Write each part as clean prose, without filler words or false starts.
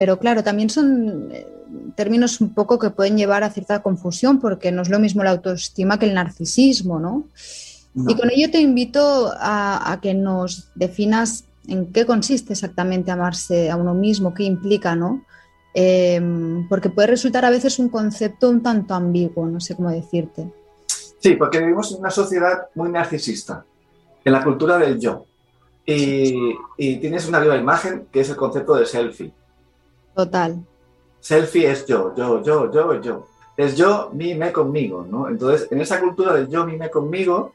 Pero claro, también son términos un poco que pueden llevar a cierta confusión porque no es lo mismo la autoestima que el narcisismo, ¿no? Y No. con ello te invito a que nos definas en qué consiste exactamente amarse a uno mismo, qué implica, ¿no? Porque puede resultar a veces un concepto un tanto ambiguo, no sé cómo decirte. Sí, porque vivimos en una sociedad muy narcisista, en la cultura del yo. Y tienes una viva imagen que es el concepto de selfie. Total. Selfie es yo. Es yo, mí, me, conmigo, ¿no? Entonces, en esa cultura del yo, mí, me, conmigo,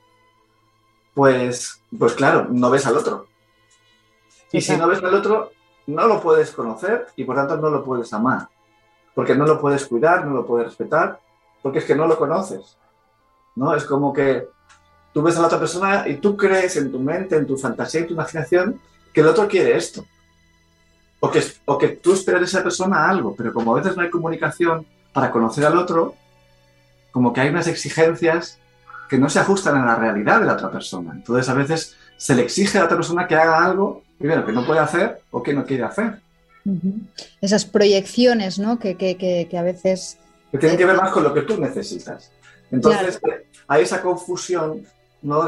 pues claro, no ves al otro. Y si Total. no ves al otro, no lo puedes conocer y por tanto no lo puedes amar. Porque no lo puedes cuidar, no lo puedes respetar, porque es que no lo conoces, ¿no? Es como que tú ves a la otra persona y tú crees en tu mente, en tu fantasía y tu imaginación que el otro quiere esto. O que tú esperas de esa persona algo, pero como a veces no hay comunicación para conocer al otro, como que hay unas exigencias que no se ajustan a la realidad de la otra persona. Entonces a veces se le exige a la otra persona que haga algo, primero, que no puede hacer o que no quiere hacer. Ujú. Esas proyecciones, ¿no? Que a veces, Que tienen que ver más con lo que tú necesitas. claro, Entonces hay esa confusión, ¿no?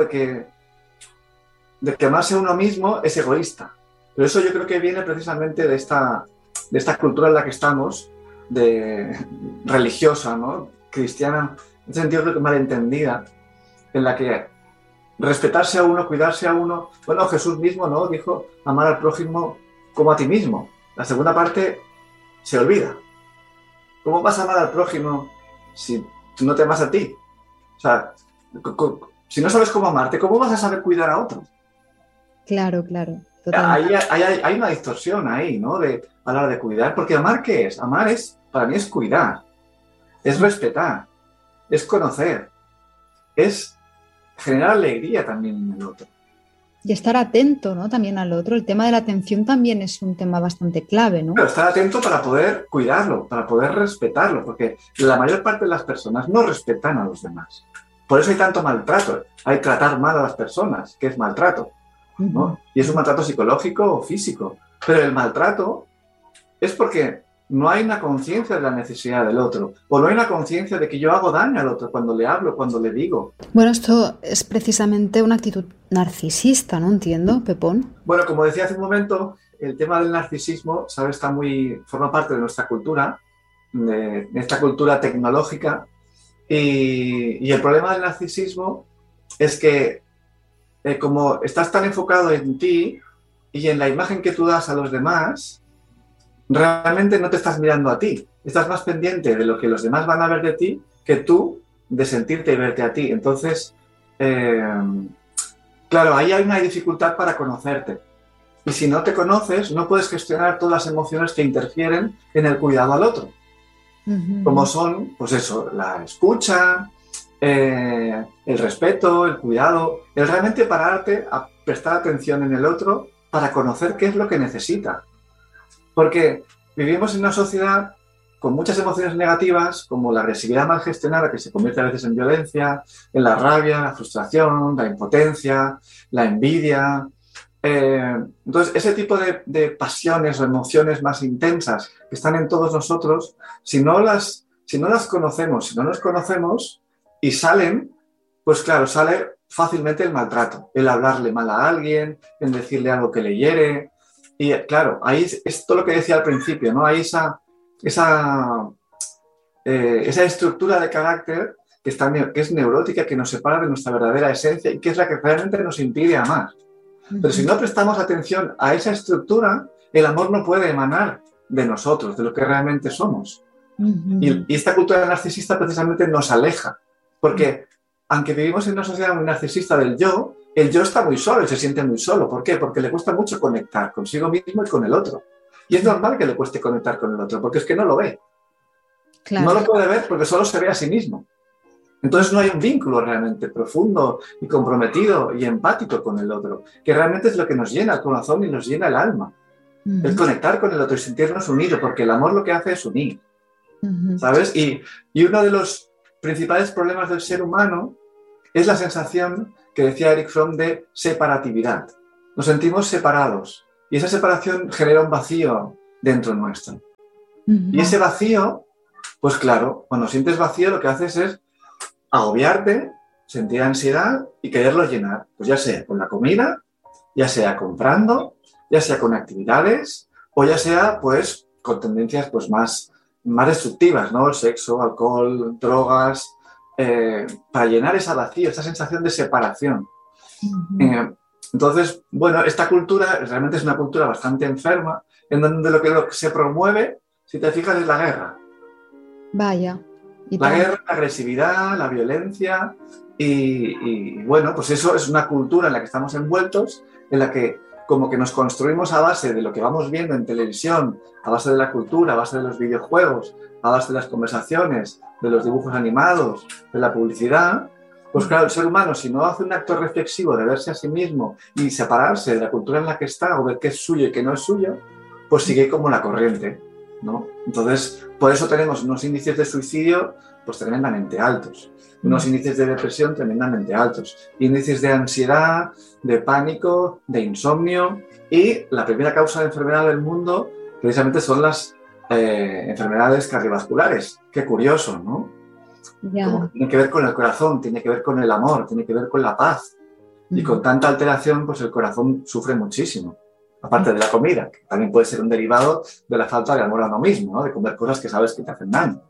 de que amarse a uno mismo es egoísta. Pero eso yo creo que viene precisamente de esta cultura en la que estamos, religiosa, ¿no? Cristiana, en ese sentido creo que malentendida, en la que respetarse a uno, cuidarse a uno. Bueno, Jesús mismo, ¿no? Dijo amar al prójimo como a ti mismo. La segunda parte se olvida. ¿Cómo vas a amar al prójimo si tú no te amas a ti? O sea, si no sabes cómo amarte, ¿cómo vas a saber cuidar a otros? claro, claro, totalmente. Hay una distorsión ahí, ¿no? A la hora de cuidar, porque amar, ¿qué es? Amar para mí es cuidar, es respetar, es conocer, es generar alegría también en el otro. Y estar atento, ¿no? También al otro. El tema de la atención también es un tema bastante clave, ¿no? Pero estar atento para poder cuidarlo, para poder respetarlo, porque la mayor parte de las personas no respetan a los demás. Por eso hay tanto maltrato, hay tratar mal a las personas, que es maltrato, Ujú. ¿no? Y es un maltrato psicológico o físico. Pero el maltrato es porque no hay una conciencia de la necesidad del otro, o no hay una conciencia de que yo hago daño al otro cuando le hablo, cuando le digo. Bueno, esto es precisamente una actitud narcisista, ¿no? Entiendo, Pepón. Bueno, como decía hace un momento, el tema del narcisismo, ¿sabes? Forma parte de nuestra cultura, de esta cultura tecnológica, y el problema del narcisismo es que como estás tan enfocado en ti y en la imagen que tú das a los demás, realmente no te estás mirando a ti. Estás más pendiente de lo que los demás van a ver de ti que tú de sentirte y verte a ti. Entonces, eh, claro, ahí hay una dificultad para conocerte. Y si no te conoces, no puedes gestionar todas las emociones que interfieren en el cuidado al otro. Como Ujú. son, pues eso, la escucha, el respeto, el cuidado, el realmente pararte a prestar atención en el otro para conocer qué es lo que necesita. Porque vivimos en una sociedad con muchas emociones negativas, como la agresividad mal gestionada, que se convierte a veces en violencia, en la rabia, la frustración, la impotencia, la envidia. Entonces, ese tipo de pasiones o emociones más intensas que están en todos nosotros, si no las conocemos, si no nos conocemos y salen, pues claro, sale fácilmente el maltrato, el hablarle mal a alguien, en decirle algo que le hiere. Y claro, ahí es todo lo que decía al principio, ¿no? Hay esa, esa estructura de carácter que es neurótica, que nos separa de nuestra verdadera esencia y que es la que realmente nos impide amar. Pero si Ujú. no prestamos atención a esa estructura, el amor no puede emanar de nosotros, de lo que realmente somos. Ujú. Y esta cultura narcisista precisamente nos aleja, porque aunque vivimos en una sociedad muy narcisista del yo, el yo está muy solo y se siente muy solo. ¿Por qué? Porque le cuesta mucho conectar consigo mismo y con el otro. Y es normal que le cueste conectar con el otro, porque es que no lo ve. No Claro. lo puede ver porque solo se ve a sí mismo. Entonces no hay un vínculo realmente profundo y comprometido y empático con el otro, que realmente es lo que nos llena el corazón y nos llena el alma. El Ujú. conectar con el otro y sentirnos unidos, porque el amor lo que hace es unir, Ujú. ¿sabes? Y uno de los principales problemas del ser humano es la sensación que decía Eric Fromm de separatividad. Nos sentimos separados y esa separación genera un vacío dentro nuestro. Y ese vacío, pues claro, cuando sientes vacío lo que haces es agobiarte, sentir ansiedad y quererlo llenar, pues ya sea con la comida, ya sea comprando, ya sea con actividades o ya sea pues con tendencias pues más destructivas, ¿no? El sexo, alcohol, drogas, para llenar esa vacío, esa sensación de separación. Entonces, bueno, esta cultura realmente es una cultura bastante enferma, en donde lo que se promueve, si te fijas, es la guerra. Vaya. La guerra, la agresividad, la violencia y bueno, pues eso es una cultura en la que estamos envueltos, en la que como que nos construimos a base de lo que vamos viendo en televisión, a base de la cultura, a base de los videojuegos, a base de las conversaciones, de los dibujos animados, de la publicidad. Pues claro, el ser humano, si no hace un acto reflexivo de verse a sí mismo y separarse de la cultura en la que está o ver qué es suyo y qué no es suyo, pues sigue como la corriente, ¿no? Entonces, por eso tenemos unos índices de suicidio pues tremendamente altos, unos índices de depresión tremendamente altos, índices de ansiedad, de pánico, de insomnio, y la primera causa de enfermedad del mundo precisamente son las enfermedades cardiovasculares. Qué curioso, ¿no? Como que tiene que ver con el corazón, tiene que ver con el amor, tiene que ver con la paz. Y con tanta alteración, pues el corazón sufre muchísimo. Aparte de la comida, que también puede ser un derivado de la falta de amor a uno mismo, ¿no? De comer cosas que sabes que te hacen daño.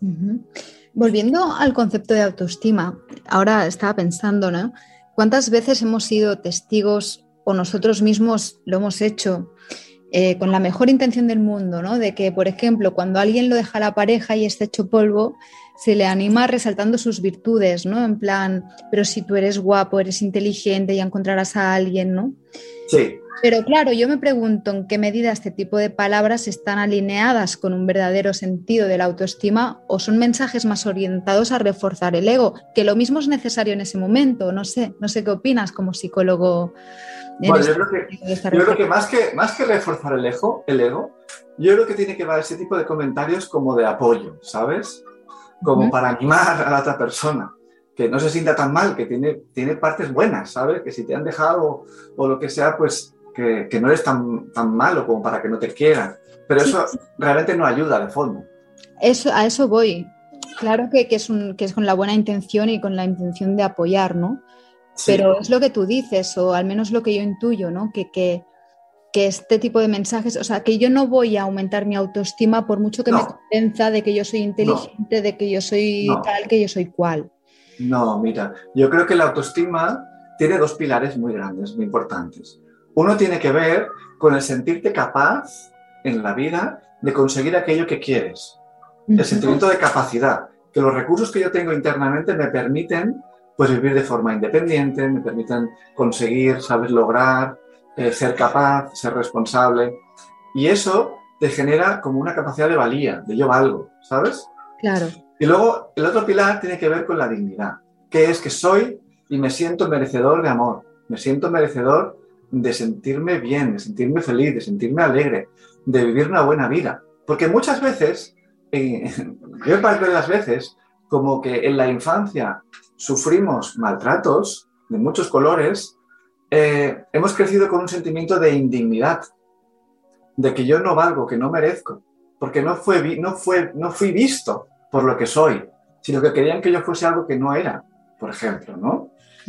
Volviendo al concepto de autoestima, ahora estaba pensando, ¿no? ¿Cuántas veces hemos sido testigos o nosotros mismos lo hemos hecho con la mejor intención del mundo, ¿no? De que, por ejemplo, cuando alguien lo deja a la pareja y está hecho polvo, se le anima resaltando sus virtudes, ¿no? En plan, pero si tú eres guapo, eres inteligente, ya encontrarás a alguien, ¿no? Sí. Pero claro, yo me pregunto en qué medida este tipo de palabras están alineadas con un verdadero sentido de la autoestima o son mensajes más orientados a reforzar el ego, que lo mismo es necesario en ese momento. No sé qué opinas como psicólogo. Bueno, yo creo que más que reforzar el ego, yo creo que tiene que ver ese tipo de comentarios como de apoyo, ¿sabes? Como para animar a la otra persona, que no se sienta tan mal, que tiene partes buenas, ¿sabes? Que si te han dejado o lo que sea, pues que no eres tan malo como para que no te quieran. Pero eso realmente no ayuda de fondo. A eso voy. Claro que es con la buena intención y con la intención de apoyar, ¿no? Sí. Pero es lo que tú dices, o al menos lo que yo intuyo, ¿no? Que este tipo de mensajes, o sea, que yo no voy a aumentar mi autoestima por mucho que me convenza de que yo soy inteligente, de que yo soy tal, que yo soy cual. No, mira, yo creo que la autoestima tiene dos pilares muy grandes, muy importantes. Uno tiene que ver con el sentirte capaz en la vida de conseguir aquello que quieres. El sentimiento de capacidad, que los recursos que yo tengo internamente me permiten pues vivir de forma independiente, me permiten conseguir, sabes, lograr, ser capaz, ser responsable. Y eso te genera como una capacidad de valía, de yo valgo, ¿sabes? Claro. Y luego el otro pilar tiene que ver con la dignidad, que es que soy y me siento merecedor de amor, me siento merecedor de sentirme bien, de sentirme feliz, de sentirme alegre, de vivir una buena vida. Porque muchas veces, yo parte de las veces, como que en la infancia sufrimos maltratos de muchos colores, hemos crecido con un sentimiento de indignidad, de que yo no valgo, que no merezco, porque no fui visto por lo que soy, sino que querían que yo fuese algo que no era, por ejemplo, ¿no?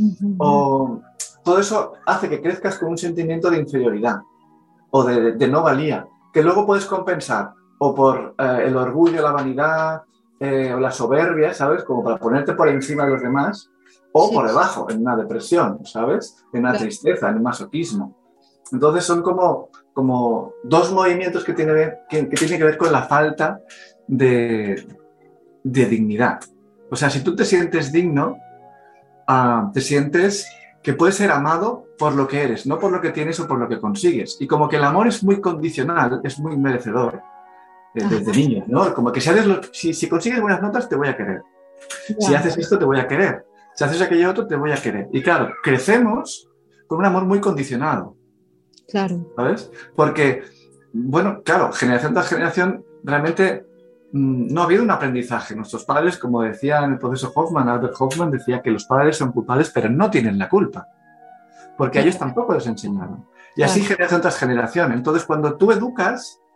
O todo eso hace que crezcas con un sentimiento de inferioridad o de no valía, que luego puedes compensar o por el orgullo, la vanidad o la soberbia, ¿sabes? Como para ponerte por encima de los demás, o por debajo, en una depresión, ¿sabes? En una tristeza, en un masoquismo. Entonces son como dos movimientos que tienen que ver con la falta de dignidad. O sea, si tú te sientes digno, te sientes que puedes ser amado por lo que eres, no por lo que tienes o por lo que consigues. Y como que el amor es muy condicional, es muy merecedor desde niño, ¿no? Como que si consigues buenas notas, te voy a querer. Si haces esto, te voy a querer. Si haces aquello otro, te voy a querer. Y claro, crecemos con un amor muy condicionado. Claro. ¿Sabes? Porque, bueno, claro, generación tras generación, realmente no ha habido un aprendizaje. Nuestros padres, como decía en el proceso Hoffman, Albert Hoffman decía que los padres son culpables, pero no tienen la culpa. Porque a ellos tampoco les enseñaron. Y así generación tras generación. Entonces, cuando tú educas,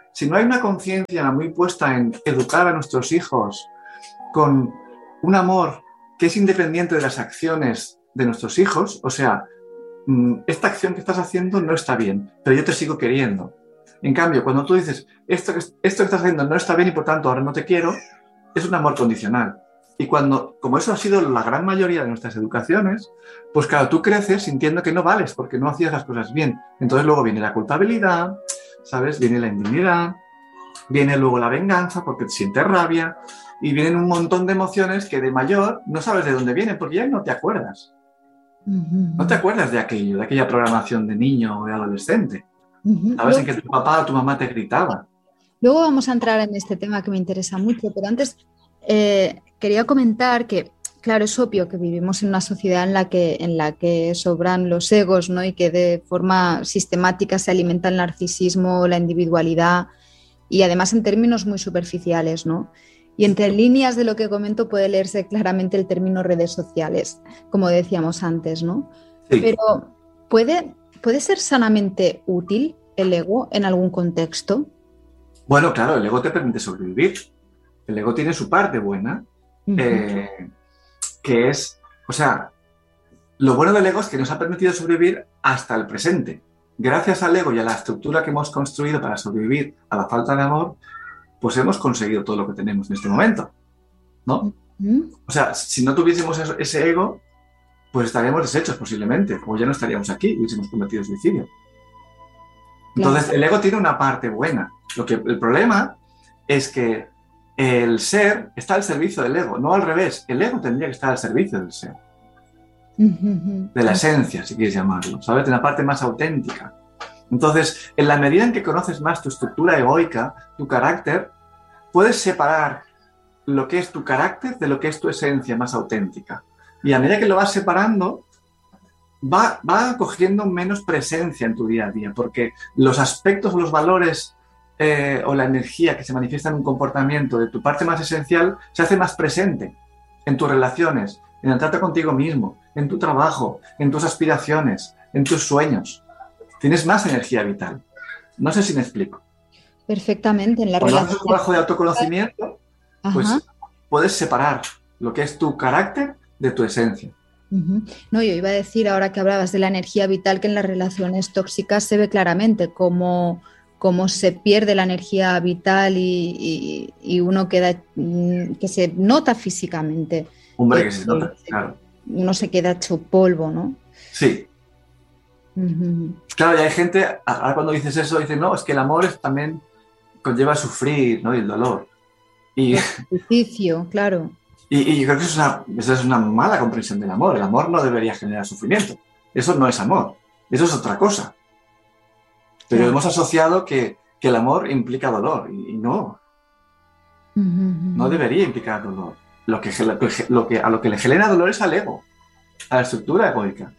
si no hay una conciencia muy puesta en educar a nuestros hijos con un amor que es independiente de las acciones de nuestros hijos, o sea, esta acción que estás haciendo no está bien, pero yo te sigo queriendo. En cambio, cuando tú dices, esto que estás haciendo no está bien y por tanto ahora no te quiero, es un amor condicional. Y como eso ha sido la gran mayoría de nuestras educaciones, pues claro, tú creces sintiendo que no vales porque no hacías las cosas bien. Entonces luego viene la culpabilidad, ¿sabes? Viene la indignidad, viene luego la venganza porque te sientes rabia y vienen un montón de emociones que de mayor no sabes de dónde vienen porque ya no te acuerdas. No te acuerdas de aquello, de aquella programación de niño o de adolescente. Sabes en que tu papá o tu mamá te gritaba. Luego vamos a entrar en este tema que me interesa mucho, pero antes quería comentar que, claro, es obvio que vivimos en una sociedad en la que sobran los egos, ¿no? Y que de forma sistemática se alimenta el narcisismo, la individualidad y además en términos muy superficiales, ¿no? Y entre líneas de lo que comento puede leerse claramente el término redes sociales, como decíamos antes, ¿no? Sí. Pero ¿puede ser sanamente útil el ego en algún contexto? Bueno, claro, el ego te permite sobrevivir. El ego tiene su parte buena, que es, o sea, lo bueno del ego es que nos ha permitido sobrevivir hasta el presente. Gracias al ego y a la estructura que hemos construido para sobrevivir a la falta de amor, pues hemos conseguido todo lo que tenemos en este momento, ¿no? O sea, si no tuviésemos ese ego, pues estaríamos deshechos posiblemente, o ya no estaríamos aquí y hubiésemos cometido suicidio. Entonces, el ego tiene una parte buena. El problema es que el ser está al servicio del ego, no al revés. El ego tendría que estar al servicio del ser. De la esencia, si quieres llamarlo, ¿sabes? De la parte más auténtica. Entonces, en la medida en que conoces más tu estructura egoica, tu carácter, puedes separar lo que es tu carácter de lo que es tu esencia más auténtica. Y a medida que lo vas separando, va cogiendo menos presencia en tu día a día, porque los aspectos, los valores o la energía que se manifiesta en un comportamiento de tu parte más esencial se hace más presente en tus relaciones, en el trato contigo mismo, en tu trabajo, en tus aspiraciones, en tus sueños. Tienes más energía vital. No sé si me explico. Perfectamente. En la Cuando relación haces un trabajo de autoconocimiento, pues puedes separar lo que es tu carácter de tu esencia. No, yo iba a decir, ahora que hablabas de la energía vital, que en las relaciones tóxicas se ve claramente cómo se pierde la energía vital y uno queda, que se nota físicamente. Hombre, que se nota, claro. Uno se queda hecho polvo, ¿no? Sí. Claro, y hay gente, ahora cuando dices eso, dicen, no, es que el amor también conlleva sufrir, ¿no? Y el dolor. Y el sacrificio, claro. Y yo creo que eso es una mala comprensión del amor. El amor no debería generar sufrimiento. Eso no es amor. Eso es otra cosa. Pero hemos asociado que el amor implica dolor. Y no. No debería implicar dolor. A lo que le genera dolor es al ego. A la estructura egoica.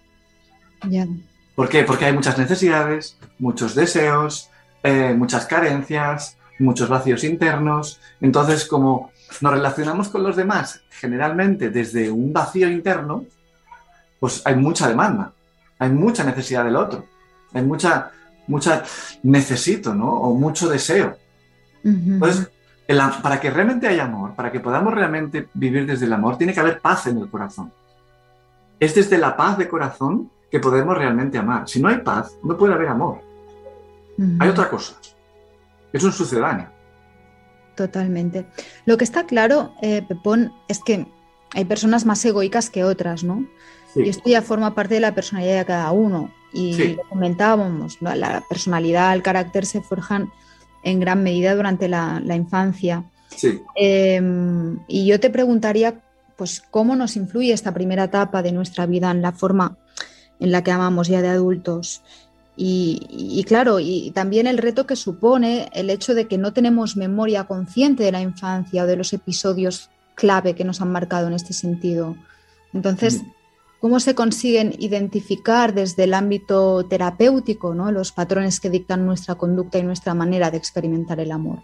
¿Por qué? Porque hay muchas necesidades, muchos deseos, muchas carencias, muchos vacíos internos. Entonces, como nos relacionamos con los demás generalmente desde un vacío interno, pues hay mucha demanda, hay mucha necesidad del otro, hay mucha necesito, ¿no? O mucho deseo. Entonces, para que realmente haya amor, para que podamos realmente vivir desde el amor, tiene que haber paz en el corazón. Es desde la paz de corazón que podemos realmente amar. Si no hay paz, no puede haber amor. Hay otra cosa. Es un sucedáneo. Totalmente. Lo que está claro, Pepón, es que hay personas más egoicas que otras, ¿no? Sí. Y esto ya forma parte de la personalidad de cada uno. Y lo comentábamos, ¿no? La personalidad, el carácter se forjan en gran medida durante la infancia. Sí. Y yo te preguntaría, pues, ¿cómo nos influye esta primera etapa de nuestra vida en la forma en la que amamos ya de adultos? Y claro, y también el reto que supone el hecho de que no tenemos memoria consciente de la infancia o de los episodios clave que nos han marcado en este sentido. Entonces, ¿cómo se consiguen identificar desde el ámbito terapéutico, ¿no?, los patrones que dictan nuestra conducta y nuestra manera de experimentar el amor?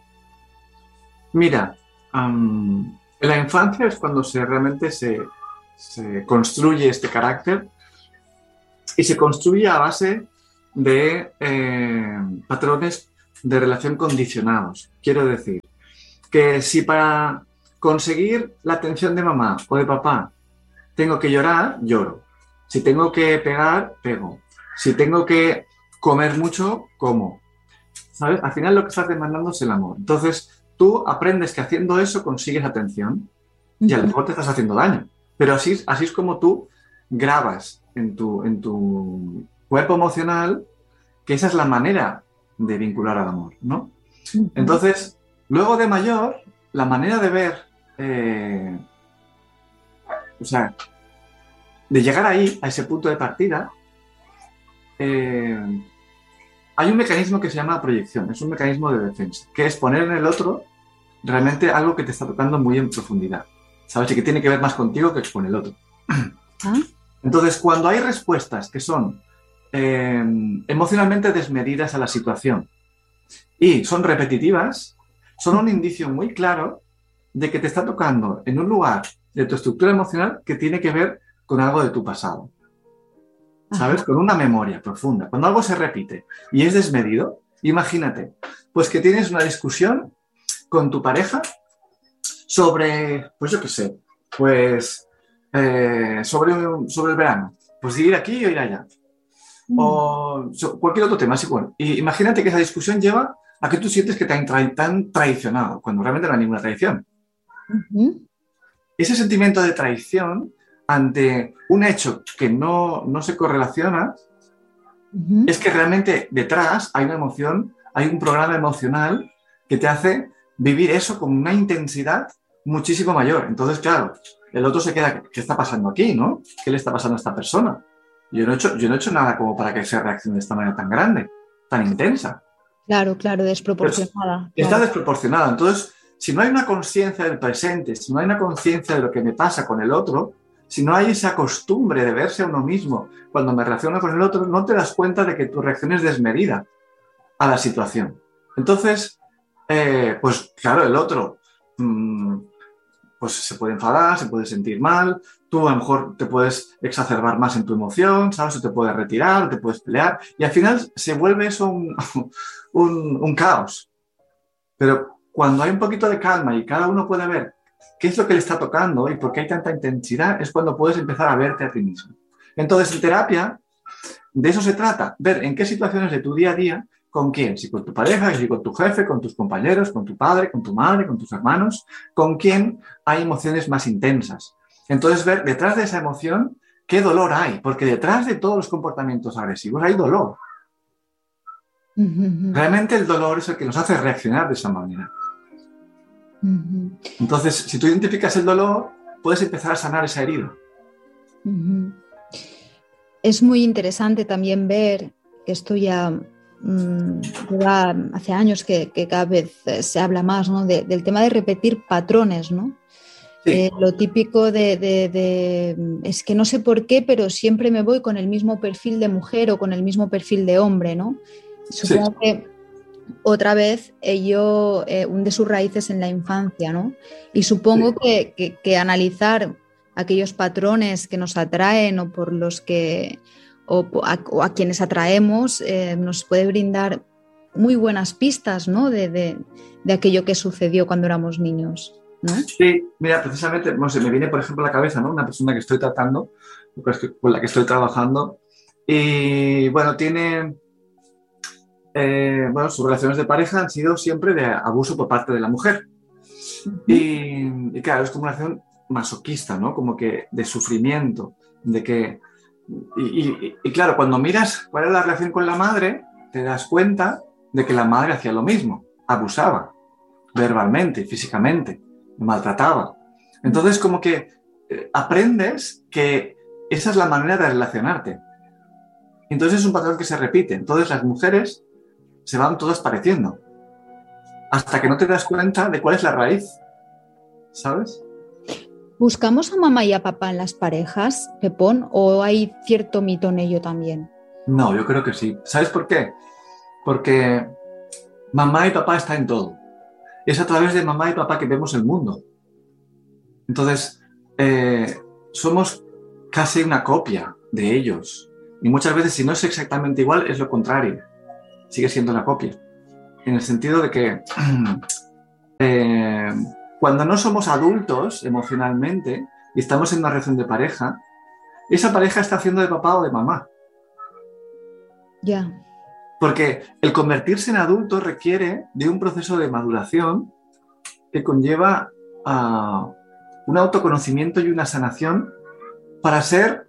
Mira, en la infancia es cuando realmente se construye este carácter y se construye a base de patrones de relación condicionados. Quiero decir que si para conseguir la atención de mamá o de papá tengo que llorar, lloro. Si tengo que pegar, pego. Si tengo que comer mucho, como. ¿Sabes? Al final lo que estás demandando es el amor. Entonces, tú aprendes que haciendo eso consigues atención y a lo mejor te estás haciendo daño. Pero así es como tú grabas en tu cuerpo emocional que esa es la manera de vincular al amor, ¿no? Entonces, luego de mayor, la manera de ver, o sea, de llegar ahí, a ese punto de partida, hay un mecanismo que se llama proyección, es un mecanismo de defensa, que es poner en el otro realmente algo que te está tocando muy en profundidad, ¿sabes? Y que tiene que ver más contigo que con el otro. ¿Ah? Entonces, cuando hay respuestas que son emocionalmente desmedidas a la situación y son repetitivas, son un indicio muy claro de que te está tocando en un lugar de tu estructura emocional que tiene que ver con algo de tu pasado, ¿sabes? Con una memoria profunda. Cuando algo se repite y es desmedido, imagínate, pues que tienes una discusión con tu pareja sobre, pues yo qué sé, pues sobre el verano, pues ir aquí o ir allá. O cualquier otro tema, así bueno. Y imagínate que esa discusión lleva a que tú sientes que te han traicionado, cuando realmente no hay ninguna traición. Ese sentimiento de traición ante un hecho que no se correlaciona, es que realmente detrás hay una emoción, hay un programa emocional que te hace vivir eso con una intensidad muchísimo mayor. Entonces, claro, el otro se queda, ¿qué está pasando aquí, no? ¿Qué le está pasando a esta persona? Yo no he hecho nada como para que se reaccione de esta manera tan grande, tan intensa. Claro, desproporcionada. Está claro. desproporcionada. Entonces, si no hay una conciencia del presente, si no hay una conciencia de lo que me pasa con el otro, si no hay esa costumbre de verse a uno mismo cuando me relaciono con el otro, no te das cuenta de que tu reacción es desmedida a la situación. Entonces, pues claro, el otro pues se puede enfadar, se puede sentir mal, tú a lo mejor te puedes exacerbar más en tu emoción, ¿sabes? O te puedes retirar, o te puedes pelear, y al final se vuelve eso un caos. Pero cuando hay un poquito de calma y cada uno puede ver qué es lo que le está tocando y por qué hay tanta intensidad, es cuando puedes empezar a verte a ti mismo. Entonces, en terapia, de eso se trata, ver en qué situaciones de tu día a día, con quién, si con tu pareja, si con tu jefe, con tus compañeros, con tu padre, con tu madre, con tus hermanos, con quién hay emociones más intensas. Entonces, ver detrás de esa emoción qué dolor hay, porque detrás de todos los comportamientos agresivos hay dolor. Realmente el dolor es el que nos hace reaccionar de esa manera. Entonces, si tú identificas el dolor, puedes empezar a sanar esa herida. Es muy interesante también ver que esto ya lleva hace años que cada vez se habla más, ¿no? Del tema de repetir patrones, ¿no? Sí. Lo típico es que no sé por qué, pero siempre me voy con el mismo perfil de mujer o con el mismo perfil de hombre, ¿no? Supongo sí. que otra vez ello hunde sus raíces en la infancia, ¿no? Y supongo sí. que analizar aquellos patrones que nos atraen o por los que o a quienes atraemos nos puede brindar muy buenas pistas, ¿no? de aquello que sucedió cuando éramos niños, ¿no? Sí, mira, precisamente, no sé, me viene por ejemplo a la cabeza, ¿no? Una persona que estoy tratando, con la que estoy trabajando, y bueno, tiene, sus relaciones de pareja han sido siempre de abuso por parte de la mujer. Y claro, es como una relación masoquista, ¿no? Como que de sufrimiento, de que... Y claro, cuando miras cuál es la relación con la madre, te das cuenta de que la madre hacía lo mismo, abusaba verbalmente, físicamente, maltrataba. Entonces como que aprendes que esa es la manera de relacionarte. Entonces es un patrón que se repite. Entonces las mujeres se van todas pareciendo hasta que no te das cuenta de cuál es la raíz, ¿sabes? ¿Buscamos a mamá y a papá en las parejas, Pepón, o hay cierto mito en ello también? No, yo creo que sí. ¿Sabes por qué? Porque mamá y papá están en todo. Es a través de mamá y papá que vemos el mundo. Entonces, somos casi una copia de ellos. Y muchas veces, si no es exactamente igual, es lo contrario. Sigue siendo la copia. en el sentido de que cuando no somos adultos emocionalmente y estamos en una relación de pareja, esa pareja está haciendo de papá o de mamá. Ya. Porque el convertirse en adulto requiere de un proceso de maduración que conlleva un autoconocimiento y una sanación para ser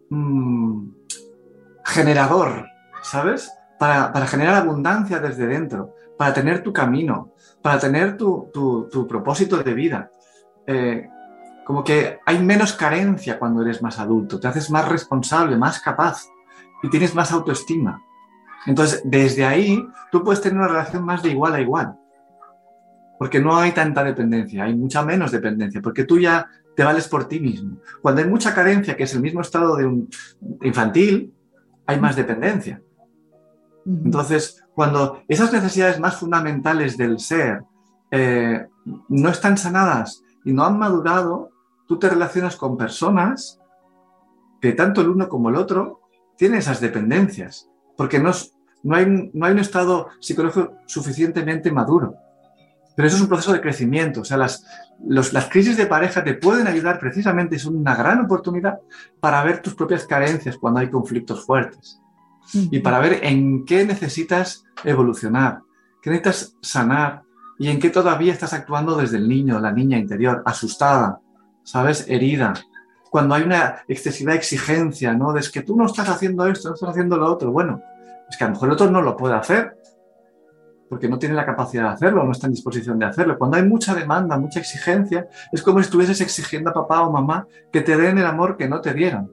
generador, ¿sabes? Para generar abundancia desde dentro, para tener tu camino, para tener tu propósito de vida. Como que hay menos carencia cuando eres más adulto, te haces más responsable, más capaz y tienes más autoestima. Entonces, desde ahí, tú puedes tener una relación más de igual a igual, porque no hay tanta dependencia, hay mucha menos dependencia, porque tú ya te vales por ti mismo. Cuando hay mucha carencia, que es el mismo estado de un infantil, hay más dependencia. Entonces, cuando esas necesidades más fundamentales del ser no están sanadas y no han madurado, tú te relacionas con personas que tanto el uno como el otro tienen esas dependencias, porque no hay un estado psicológico suficientemente maduro. Pero eso es un proceso de crecimiento. O sea, las crisis de pareja te pueden ayudar precisamente, son una gran oportunidad para ver tus propias carencias cuando hay conflictos fuertes. Y para ver en qué necesitas evolucionar, qué necesitas sanar y en qué todavía estás actuando desde el niño o la niña interior, asustada, ¿sabes? Herida. Cuando hay una excesiva exigencia, ¿no? De es que tú no estás haciendo esto, no estás haciendo lo otro. Bueno, es que a lo mejor el otro no lo puede hacer porque no tiene la capacidad de hacerlo, no está en disposición de hacerlo. Cuando hay mucha demanda, mucha exigencia, es como si estuvieses exigiendo a papá o mamá que te den el amor que no te dieron.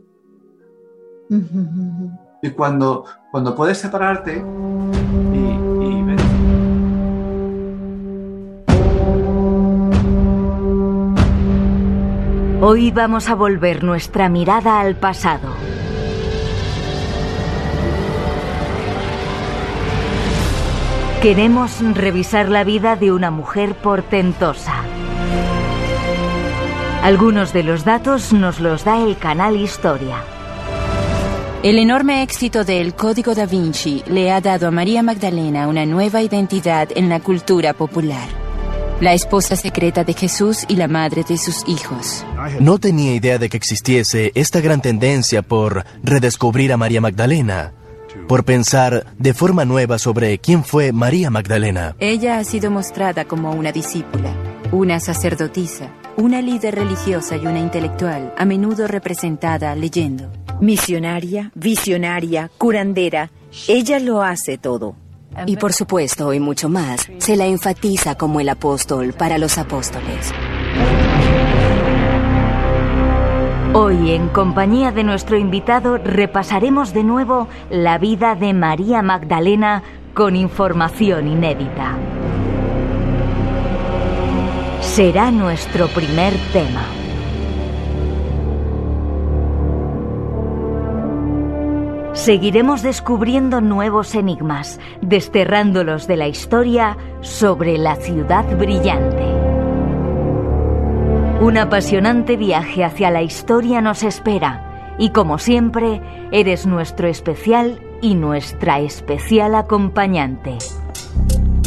Y cuando puedes separarte y ver. Hoy vamos a volver nuestra mirada al pasado. Queremos revisar la vida de una mujer portentosa. Algunos de los datos nos los da el canal Historia. El enorme éxito de El Código da Vinci le ha dado a María Magdalena una nueva identidad en la cultura popular. La esposa secreta de Jesús y la madre de sus hijos. No tenía idea de que existiese esta gran tendencia por redescubrir a María Magdalena, por pensar de forma nueva sobre quién fue María Magdalena. Ella ha sido mostrada como una discípula, una sacerdotisa, una líder religiosa y una intelectual, a menudo representada leyendo. Misionaria, visionaria, curandera, ella lo hace todo. Y por supuesto, y mucho más, se la enfatiza como el apóstol para los apóstoles. Hoy, en compañía de nuestro invitado, repasaremos de nuevo la vida de María Magdalena con información inédita. Será nuestro primer tema. Seguiremos descubriendo nuevos enigmas, desterrándolos de la historia sobre la ciudad brillante. Un apasionante viaje hacia la historia nos espera y, como siempre, eres nuestro especial y nuestra especial acompañante.